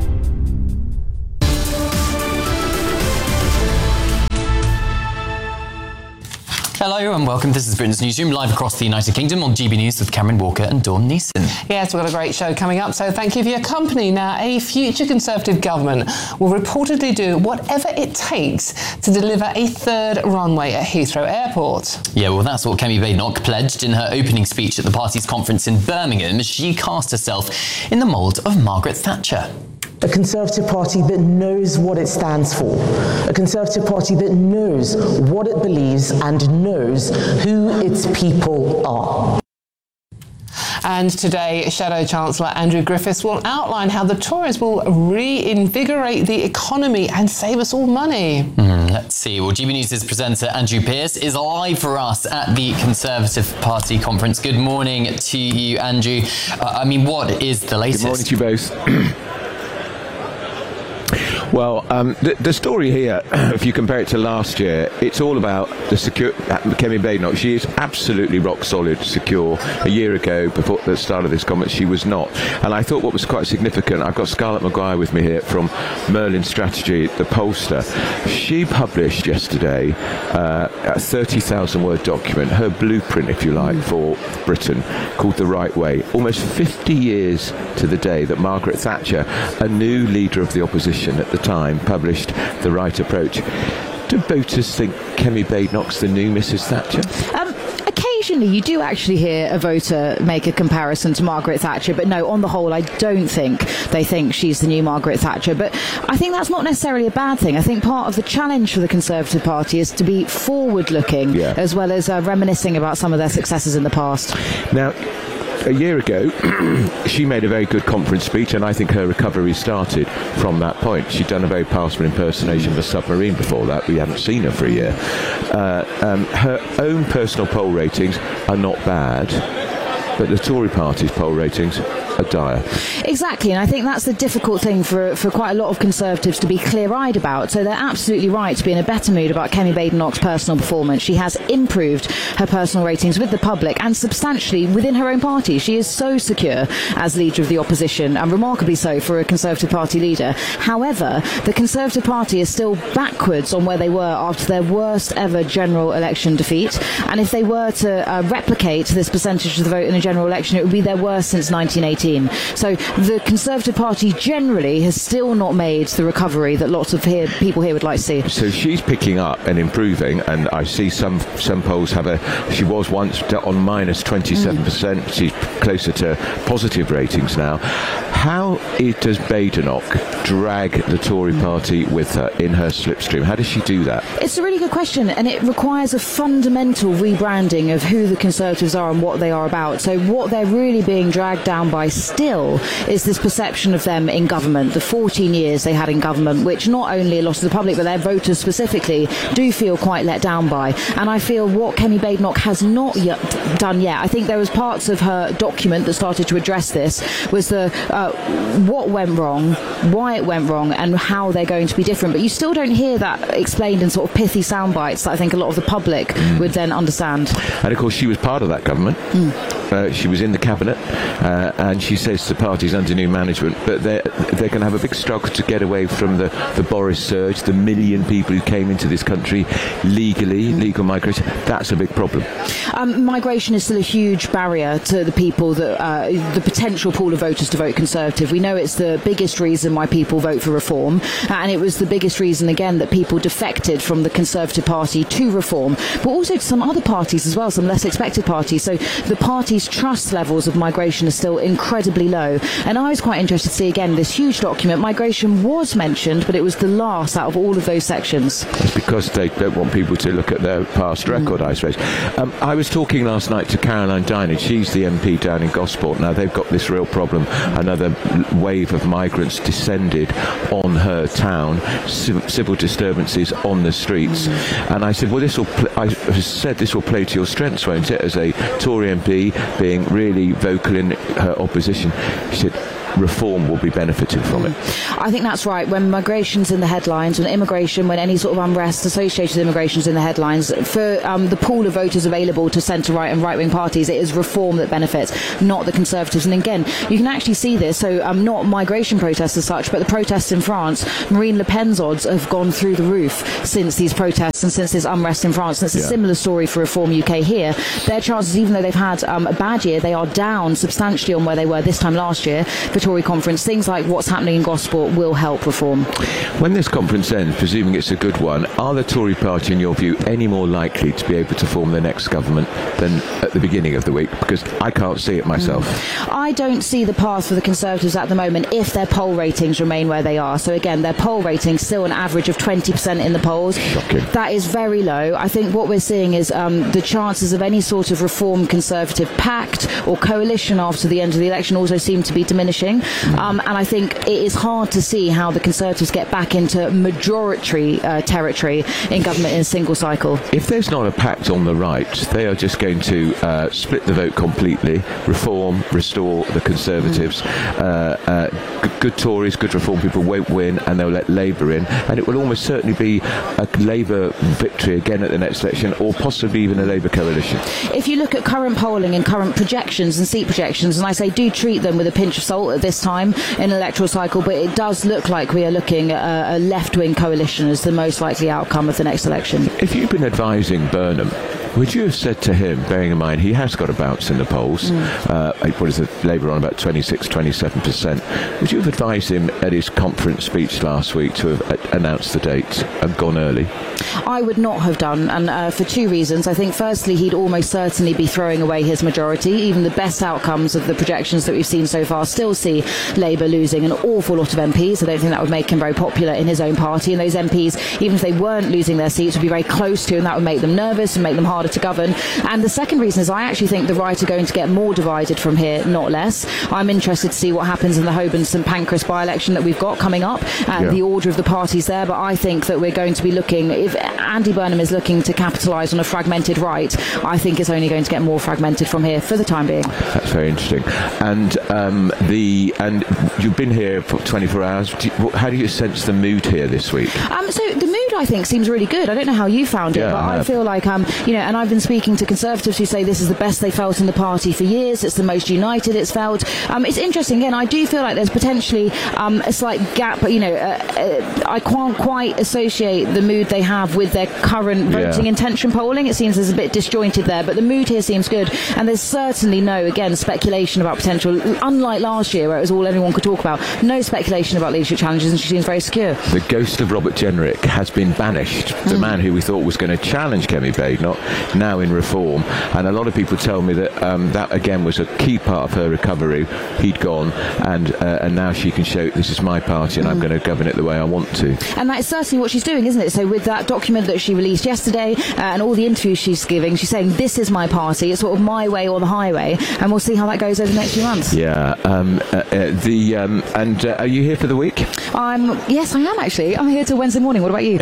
Hello and welcome. This is Britain's Newsroom, live across the United Kingdom on G B News with Cameron Walker and Dawn Neeson. Yes, we've got a great show coming up, so thank you for your company. Now, a future Conservative government will reportedly do whatever it takes to deliver a third runway at Heathrow Airport. Yeah, well, that's what Kemi Badenoch pledged in her opening speech at the party's conference in Birmingham as she cast herself in the mould of Margaret Thatcher. A Conservative Party that knows what it stands for. A Conservative Party that knows what it believes and knows who its people are. And today, Shadow Chancellor Andrew Griffiths will outline how the Tories will reinvigorate the economy and save us all money. Mm, let's see. Well, G B News' presenter Andrew Pearce is live for us at the Conservative Party conference. Good morning to you, Andrew. Uh, I mean, what is the latest? Good morning to you both. Well, um, the, the story here, if you compare it to last year, it's all about the secure. Kemi Badenoch, she is absolutely rock solid, secure. A year ago, before the start of this comment, she was not. And I thought what was quite significant, I've got Scarlett Maguire with me here from Merlin Strategy, the pollster. She published yesterday uh, a thirty thousand word document, her blueprint, if you like, for Britain, called The Right Way. Almost fifty years to the day that Margaret Thatcher, a new leader of the opposition at the time, published The Right Approach. Do voters think Kemi Badenoch's the new Missus Thatcher? Um, occasionally you do actually hear a voter make a comparison to Margaret Thatcher, but no, on the whole, I don't think they think she's the new Margaret Thatcher. But I think that's not necessarily a bad thing. I think part of the challenge for the Conservative Party is to be forward-looking, yeah, as well as uh, reminiscing about some of their successes in the past. Now, a year ago, she made a very good conference speech, and I think her recovery started from that point. She'd done a very passable impersonation of a submarine before that. We hadn't seen her for a year. Uh, um, her own personal poll ratings are not bad, but the Tory party's poll ratings are dire. Exactly, and I think that's the difficult thing for for quite a lot of Conservatives to be clear-eyed about. So they're absolutely right to be in a better mood about Kemi Badenoch's personal performance. She has improved her personal ratings with the public and substantially within her own party. She is so secure as leader of the opposition, and remarkably so for a Conservative Party leader. However, the Conservative Party is still backwards on where they were after their worst ever general election defeat, and if they were to uh, replicate this percentage of the vote in a general election, it would be their worst since nineteen eighty. So the Conservative Party generally has still not made the recovery that lots of here, people here would like to see. So she's picking up and improving, and I see some some polls have a. She was once on minus twenty-seven percent. Mm. She's closer to positive ratings now. How does Badenoch drag the Tory party with her in her slipstream? How does she do that? It's a really good question, and it requires a fundamental rebranding of who the Conservatives are and what they are about. So what they're really being dragged down by still is this perception of them in government, the fourteen years they had in government, which not only a lot of the public but their voters specifically do feel quite let down by. And I feel what Kemi Badenoch has not yet done yet, I think there was parts of her document that started to address this, was the uh, what went wrong, why it went wrong, and how they're going to be different. But you still don't hear that explained in sort of pithy sound bites that I think a lot of the public mm. would then understand. And of course she was part of that government. Mm. uh, she was in the cabinet, uh, and she says the party's under new management, but they're they're going to have a big struggle to get away from the, the Boris surge, the million people who came into this country legally, legal migration. That's a big problem. Um, migration is still a huge barrier to the people that uh, the potential pool of voters to vote Conservative. We know it's the biggest reason why people vote for Reform, uh, and it was the biggest reason again that people defected from the Conservative Party to Reform, but also to some other parties as well, some less expected parties. So the party's trust levels of migration are still incredibly low. And I was quite interested to see again this huge document. Migration was mentioned, but it was the last out of all of those sections. It's because they don't want people to look at their past record, mm. I suppose. Um, I was talking last night to Caroline Dinard. She's the M P down in Gosport. Now they've got this real problem. Another wave of migrants descended on her town, civil disturbances on the streets. Mm. And I said, well, this will. Pl- I said this will play to your strengths, won't it? As a Tory M P, being really vocal in her opposition. She said, Reform will be benefited from it. I think that's right. When migration's in the headlines, when immigration, when any sort of unrest associated with immigration's in the headlines, for um, the pool of voters available to centre-right and right-wing parties, it is Reform that benefits, not the Conservatives. And again, you can actually see this. So um, not migration protests as such, but the protests in France. Marine Le Pen's odds have gone through the roof since these protests and since this unrest in France. And it's a yeah. similar story for Reform U K here. Their chances, even though they've had um, a bad year, they are down substantially on where they were this time last year. For Tory conference, things like what's happening in Gosport will help Reform. When this conference ends, presuming it's a good one, are the Tory party, in your view, any more likely to be able to form their next government than at the beginning of the week? Because I can't see it myself. Mm. I don't see the path for the Conservatives at the moment if their poll ratings remain where they are. So again, their poll ratings still an average of twenty percent in the polls. Shocking. That is very low. I think what we're seeing is um, the chances of any sort of Reform Conservative pact or coalition after the end of the election also seem to be diminishing. Um, and I think it is hard to see how the Conservatives get back into majority uh, territory in government in a single cycle. If there's not a pact on the right, they are just going to uh, split the vote completely, Reform, restore the Conservatives. Mm. Uh, uh, g- good Tories, good Reform people won't win, and they'll let Labour in. And it will almost certainly be a Labour victory again at the next election, or possibly even a Labour coalition. If you look at current polling and current projections and seat projections, and I say do treat them with a pinch of salt at this time in an electoral cycle, but it does look like we are looking at a, a left-wing coalition as the most likely outcome of the next election. If you've been advising Burnham, would you have said to him, bearing in mind he has got a bounce in the polls, mm. uh, what is it, Labour on about twenty-six, twenty-seven percent, would you have advised him at his conference speech last week to have uh, announced the date and gone early? I would not have done, and uh, for two reasons. I think firstly he'd almost certainly be throwing away his majority. Even the best outcomes of the projections that we've seen so far still see Labour losing an awful lot of M Ps. I don't think that would make him very popular in his own party, and those M Ps, even if they weren't losing their seats, would be very close to, and that would make them nervous and make them harder to govern. And the second reason is I actually think the right are going to get more divided from here, not less. I'm interested to see what happens in the Holborn St Pancras by-election that we've got coming up and yeah. the order of the parties there, but I think that we're going to be looking, if Andy Burnham is looking to capitalise on a fragmented right, I think it's only going to get more fragmented from here for the time being. That's very interesting. And um, the and you've been here for twenty-four hours. Do you, how do you sense the mood here this week? Um, so the mood, I think, seems really good. I don't know how you found it, yeah, but I, I feel like, um, you know, and I've been speaking to Conservatives who say this is the best they felt in the party for years. It's the most united it's felt. Um, it's interesting. Again, I do feel like there's potentially um, a slight gap. You know, uh, uh, I can't quite associate the mood they have with their current voting yeah. intention polling. It seems there's a bit disjointed there, but the mood here seems good. And there's certainly no, again, speculation about potential. Unlike last year, where it was all anyone could talk about, no speculation about leadership challenges, and she seems very secure. The ghost of Robert Jenrick has been banished. The mm. man who we thought was going to challenge Kemi Badenoch, now in Reform. And a lot of people tell me that um, that again was a key part of her recovery. He'd gone, and uh, and now she can show this is my party, and mm. I'm going to govern it the way I want to. And that's certainly what she's doing, isn't it? So with that document that she released yesterday uh, and all the interviews she's giving, she's saying this is my party. It's sort of my way or the highway, and we'll see how that goes over the next few months. Yeah. Um, uh, uh, the um, and uh, are you here for the week? Um, yes, I am actually. I'm here till Wednesday morning. What about you? It's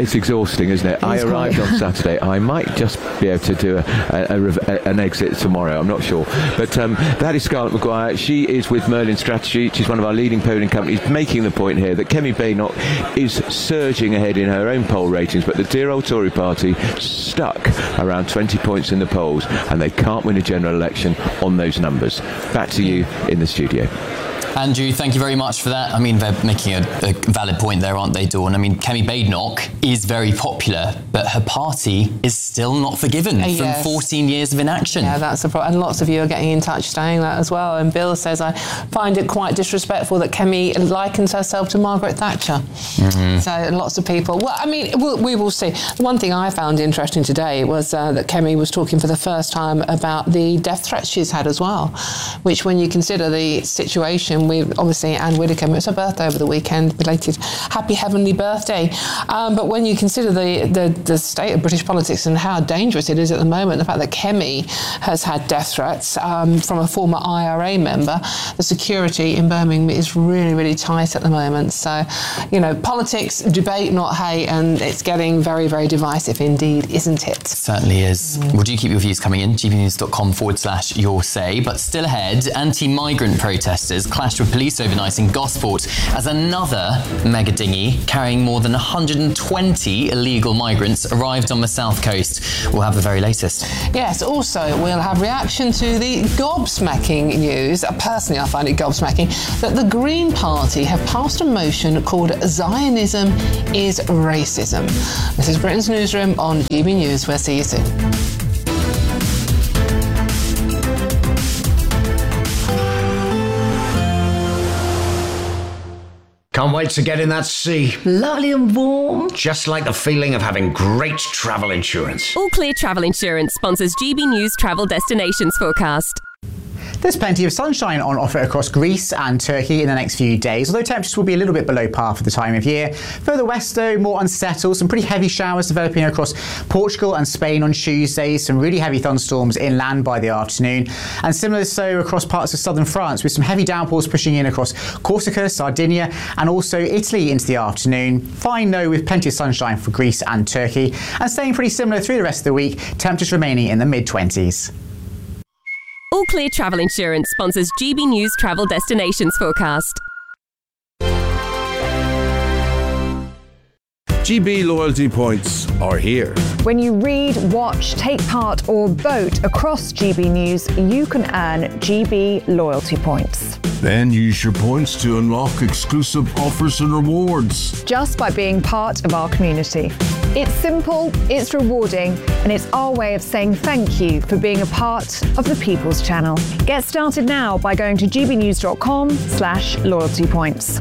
it's exhausting, isn't it? It I is arrived quite. on Saturday. I might just be able to do a, a, a, a, an exit tomorrow. I'm not sure. But um, that is Scarlett Maguire. She is with Merlin Strategy. She's one of our leading polling companies, making the point here that Kemi Badenoch is surging ahead in her own poll ratings, but the dear old Tory party stuck around twenty points in the polls, and they can't win a general election on those numbers. Back to you in the studio. Andrew, thank you very much for that. I mean, they're making a, a valid point there, aren't they, Dawn? I mean, Kemi Badenoch is very popular, but her party is still not forgiven Uh, from yes. fourteen years of inaction. Yeah, that's the problem. And lots of you are getting in touch saying that as well. And Bill says, I find it quite disrespectful that Kemi likens herself to Margaret Thatcher. Mm-hmm. So lots of people. Well, I mean, we'll, we will see. The one thing I found interesting today was uh, that Kemi was talking for the first time about the death threats she's had as well, which when you consider the situation with, obviously, Anne Widdecombe, it was her birthday over the weekend, belated happy heavenly birthday. Um, but when you consider the, the, the state of British politics and how dangerous it is at the moment, the fact that Kemi has had death threats um, from a former I R A member, the security in Birmingham is really, really tight at the moment. So, you know, politics, debate, not hate, and it's getting very, very divisive indeed, isn't it? Certainly is. Mm. Well, do keep your views coming in, gbnews.com forward slash your say. But still ahead, anti-migrant protesters clashed with police overnight in Gosport as another mega dinghy carrying more than one hundred twenty illegal migrants arrived on the south coast. We'll have the very latest. Yes, also we'll have reaction to the gobsmacking news, uh, personally I find it gobsmacking, that the Green Party have passed a motion called Zionism is Racism. This is Britain's Newsroom on G B News. We'll see you soon. Can't wait to get in that sea. Lovely and warm. Just like the feeling of having great travel insurance. All Clear Travel Insurance sponsors G B News Travel Destinations Forecast. There's plenty of sunshine on offer across Greece and Turkey in the next few days, although temperatures will be a little bit below par for the time of year. Further west, though, more unsettled. Some pretty heavy showers developing across Portugal and Spain on Tuesday. Some really heavy thunderstorms inland by the afternoon. And similar so across parts of southern France, with some heavy downpours pushing in across Corsica, Sardinia, and also Italy into the afternoon. Fine, though, with plenty of sunshine for Greece and Turkey. And staying pretty similar through the rest of the week, temperatures remaining in the mid-twenties. All Clear Travel Insurance sponsors G B News Travel Destinations Forecast. G B loyalty points are here. When you read, watch, take part or vote across G B News, you can earn G B loyalty points. Then use your points to unlock exclusive offers and rewards. Just by being part of our community. It's simple, it's rewarding, and it's our way of saying thank you for being a part of the People's Channel. Get started now by going to gbnews.com slash loyalty points.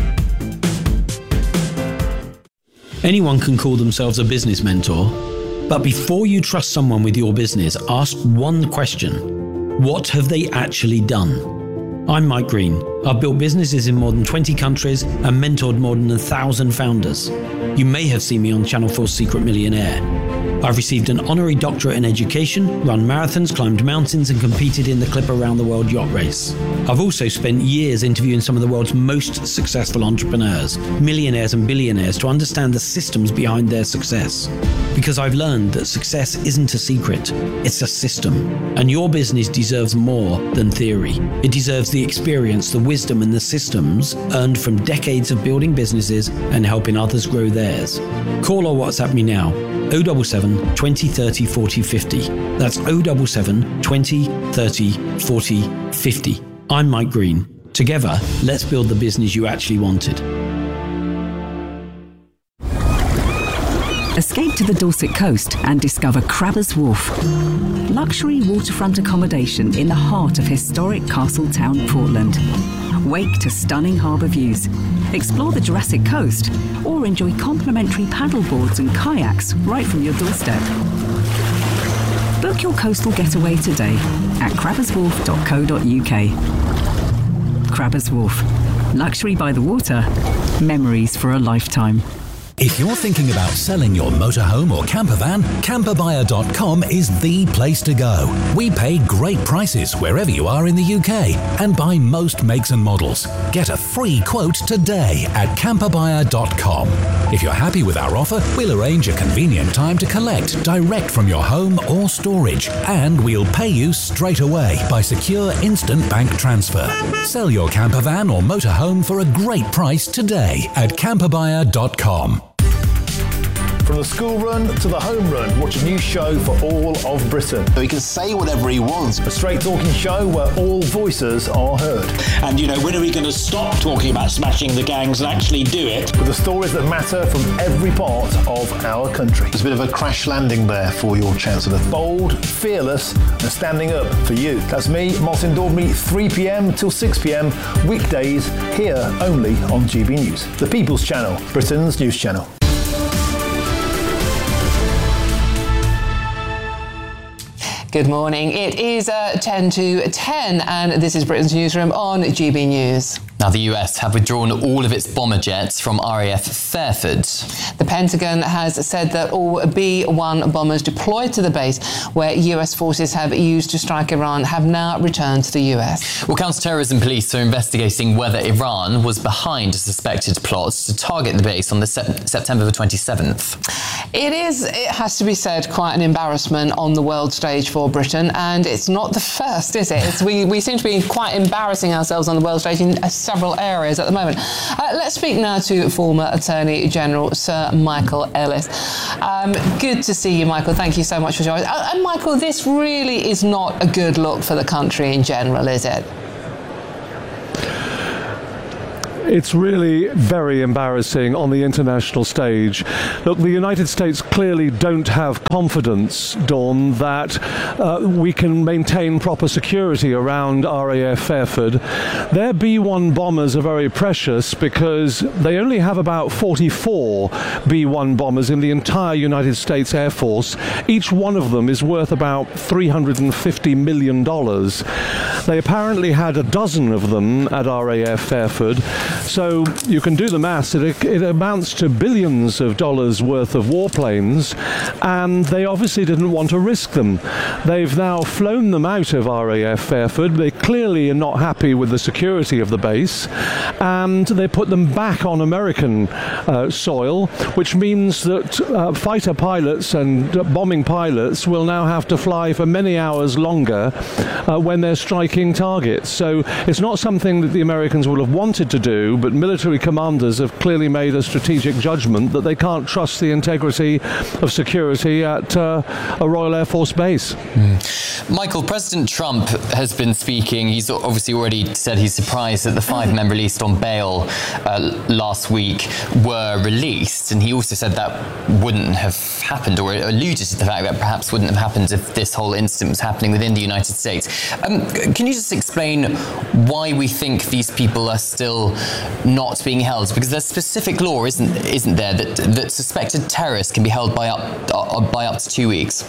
Anyone can call themselves a business mentor, but before you trust someone with your business, ask one question. What have they actually done? I'm Mike Green. I've built businesses in more than twenty countries and mentored more than a thousand founders. You may have seen me on Channel four's Secret Millionaire. I've received an honorary doctorate in education, run marathons, climbed mountains, and competed in the Clipper Round the World yacht race. I've also spent years interviewing some of the world's most successful entrepreneurs, millionaires and billionaires, to understand the systems behind their success. Because I've learned that success isn't a secret, it's a system. And your business deserves more than theory. It deserves the experience, the wisdom, and the systems earned from decades of building businesses and helping others grow theirs. Call or WhatsApp me now. oh seven seven, twenty, thirty, forty, fifty. That's oh seven seven, twenty, thirty, forty, fifty. I'm Mike Green. Together, let's build the business you actually wanted. Escape to the Dorset coast and discover Crabbers Wharf. Luxury waterfront accommodation in the heart of historic Castletown, Portland. Wake to stunning harbour views. Explore the Jurassic Coast or enjoy complimentary paddleboards and kayaks right from your doorstep. Book your coastal getaway today at crabbers wharf dot co dot uk. Crabbers Wharf. Luxury by the water. Memories for a lifetime. If you're thinking about selling your motorhome or camper van, camper buyer dot com is the place to go. We pay great prices wherever you are in the U K and buy most makes and models. Get a free quote today at camper buyer dot com. If you're happy with our offer, we'll arrange a convenient time to collect direct from your home or storage, and we'll pay you straight away by secure instant bank transfer. Sell your camper van or motorhome for a great price today at camper buyer dot com. From the school run to the home run, watch a new show for all of Britain. So he can say whatever he wants. A straight talking show where all voices are heard. And, you know, when are we going to stop talking about smashing the gangs and actually do it? With the stories that matter from every part of our country. There's a bit of a crash landing there for your Chancellor. Bold, fearless and standing up for you. That's me, Martin Daubney, three p.m. till six p.m. weekdays here only on G B News. The People's Channel, Britain's news channel. Good morning. It is uh, ten to ten and this is Britain's Newsroom on G B News. Now, the U S have withdrawn all of its bomber jets from R A F Fairford. The Pentagon has said that all B one bombers deployed to the base where U S forces have used to strike Iran have now returned to the U S. Well, counter-terrorism police are investigating whether Iran was behind a suspected plot to target the base on the sep- September the twenty-seventh. It is, it has to be said, quite an embarrassment on the world stage for Britain, and it's not the first, is it? It's, we, we seem to be quite embarrassing ourselves on the world stage in several areas at the moment. Uh, let's speak now to former Attorney General Sir Michael Ellis. Um, good to see you, Michael. Thank you so much for joining us. Uh, and Michael, this really is not a good look for the country in general, is it? It's really very embarrassing on the international stage. Look, the United States clearly don't have confidence, Dawn, that uh, we can maintain proper security around R A F Fairford. Their B one bombers are very precious because they only have about forty-four B one bombers in the entire United States Air Force. Each one of them is worth about three hundred fifty million dollars. They apparently had a dozen of them at R A F Fairford. So you can do the maths. It, it amounts to billions of dollars worth of warplanes, and they obviously didn't want to risk them. They've now flown them out of R A F Fairford. They clearly are not happy with the security of the base, and they put them back on American uh, soil, which means that uh, fighter pilots and uh, bombing pilots will now have to fly for many hours longer uh, when they're striking targets. So it's not something that the Americans would have wanted to do, but military commanders have clearly made a strategic judgment that they can't trust the integrity of security at uh, a Royal Air Force base. Mm. Michael, President Trump has been speaking. He's obviously already said he's surprised that the five men released on bail uh, last week were released, and he also said that wouldn't have happened, or alluded to the fact that perhaps wouldn't have happened if this whole incident was happening within the United States. Um, can you just explain why we think these people are still not being held? Because there's specific law, isn't isn't there, that that suspected terrorists can be held by up uh, by up to two weeks.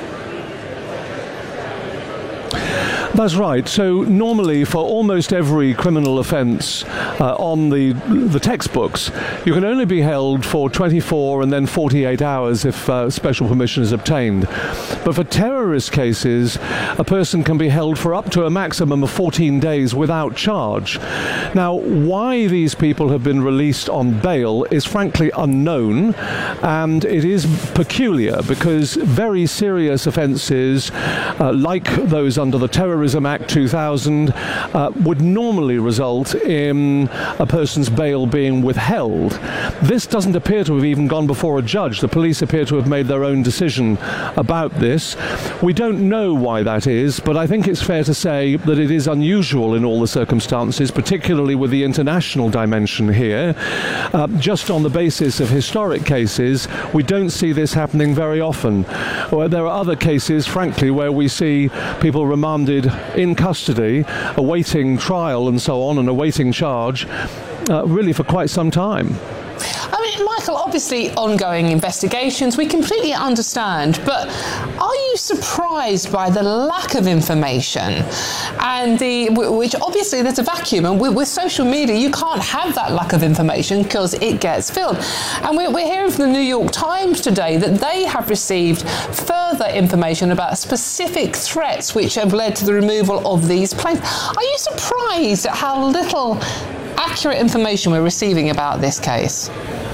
That's right. So normally for almost every criminal offence uh, on the the textbooks, you can only be held for twenty-four and then forty-eight hours if uh, special permission is obtained. But for terrorist cases, a person can be held for up to a maximum of fourteen days without charge. Now, why these people have been released on bail is frankly unknown, and it is peculiar because very serious offences, uh, like those under the Terrorism Act two thousand, uh, would normally result in a person's bail being withheld. This doesn't appear to have even gone before a judge. The police appear to have made their own decision about this. We don't know why that is, but I think it's fair to say that it is unusual in all the circumstances, particularly with the international dimension here. Uh, just on the basis of historic cases, we don't see this happening very often. Well, there are other cases, frankly, where we see people remanded in custody, awaiting trial and so on, and awaiting charge, uh, really for quite some time. I mean, Michael, obviously ongoing investigations, we completely understand, but are you you surprised by the lack of information and the which obviously there's a vacuum, and with, with social media you can't have that lack of information because it gets filled. And we're, we're hearing from the New York Times today that they have received further information about specific threats which have led to the removal of these planes. Are you surprised at how little accurate information we're receiving about this case?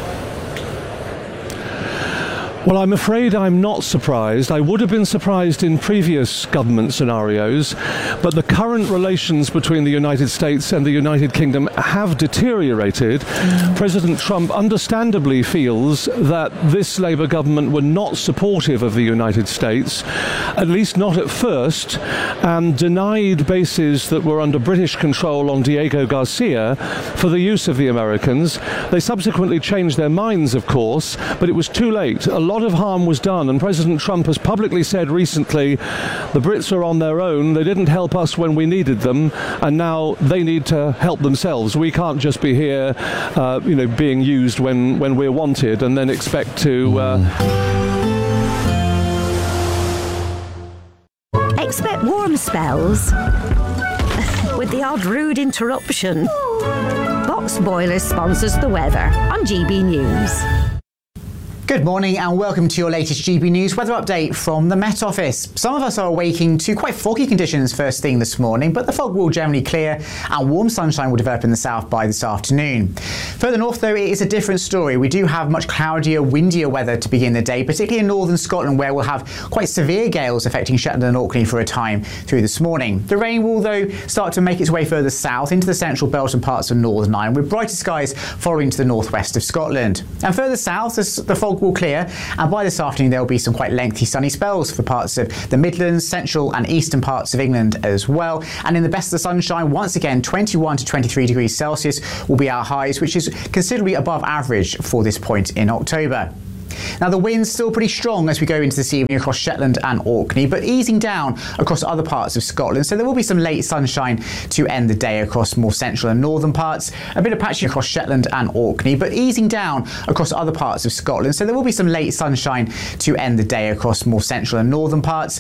Well, I'm afraid I'm not surprised. I would have been surprised in previous government scenarios, but the current relations between the United States and the United Kingdom have deteriorated. Mm. President Trump understandably feels that this Labour government were not supportive of the United States, at least not at first, and denied bases that were under British control on Diego Garcia for the use of the Americans. They subsequently changed their minds, of course, but it was too late. A lot of harm was done, and President Trump has publicly said recently the Brits are on their own, they didn't help us when we needed them, and now they need to help themselves. We can't just be here uh, you know, being used when, when we're wanted and then expect to... Uh... Expect warm spells with the odd rude interruption. Box Boilers sponsors the weather on G B News. Good morning and welcome to your latest G B News weather update from the Met Office. Some of us are awaking to quite foggy conditions first thing this morning, but the fog will generally clear and warm sunshine will develop in the south by this afternoon. Further north though, it is a different story. We do have much cloudier, windier weather to begin the day, particularly in northern Scotland where we'll have quite severe gales affecting Shetland and Orkney for a time through this morning. The rain will though start to make its way further south into the central belt and parts of Northern Ireland, with brighter skies following to the northwest of Scotland. And further south, as the fog will clear, and by this afternoon there will be some quite lengthy sunny spells for parts of the Midlands, central and eastern parts of England as well. And in the best of the sunshine, once again twenty-one to twenty-three degrees Celsius will be our highs, which is considerably above average for this point in October. Now the wind's still pretty strong as we go into this evening across Shetland and Orkney, but easing down across other parts of Scotland, so there will be some late sunshine to end the day across more central and northern parts. A bit of patchy across Shetland and Orkney, but easing down across other parts of Scotland, so there will be some late sunshine to end the day across more central and northern parts.